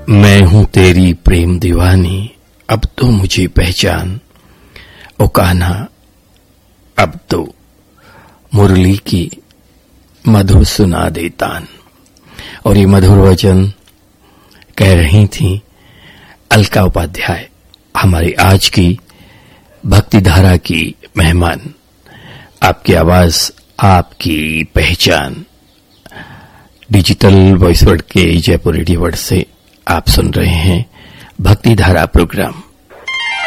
मैं हूं तेरी प्रेम दीवानी, अब तो मुझे पहचान। ओ कान्हा, अब तो मुरली की मधुर सुना दे तान। और ये मधुर वचन कह रही थी अलका उपाध्याय, हमारी आज की भक्ति धारा की मेहमान। आपकी आवाज, आपकी पहचान। डिजिटल वॉइस वर्ड के जयपुर रेडियो वर्ड से आप सुन रहे हैं भक्ति धारा प्रोग्राम।